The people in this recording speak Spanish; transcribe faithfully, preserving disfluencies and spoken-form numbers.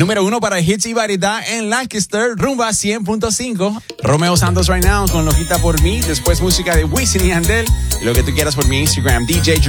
Número uno para Hits y Variedad en Lancaster, Rumba cien punto cinco. Romeo Santos right now con Loquita por mí. Después música de Wisin y Yandel. Y lo que tú quieras por mi Instagram, D J